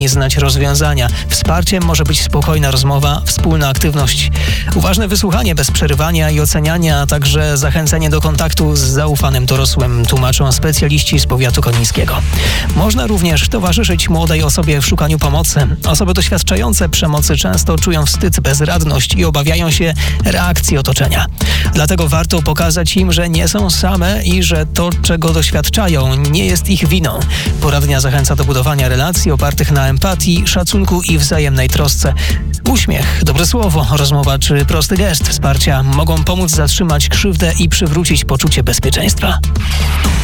znać rozwiązania. Wsparciem może być spokojna rozmowa, wspólna aktywność. Uważne wysłuchanie bez przerywania i oceniania, a także zachęcenie do kontaktu z zaufanym dorosłym, tłumaczą specjaliści z powiatu konińskiego. Można również towarzyszyć młodej osobie w szukaniu pomocy. Osoby doświadczające przemocy często czują wstyd, bezradność i obawiają się reakcji otoczenia. Dlatego warto pokazać im, że nie są same i że to, czego doświadczają, nie jest ich winą. Poradnia zachęca do budowania relacji opartych na empatii, szacunku i wzajemnej trosce. Uśmiech, dobre słowo, rozmowa czy prosty gest wsparcia mogą pomóc zatrzymać krzywdę i przywrócić poczucie bezpieczeństwa.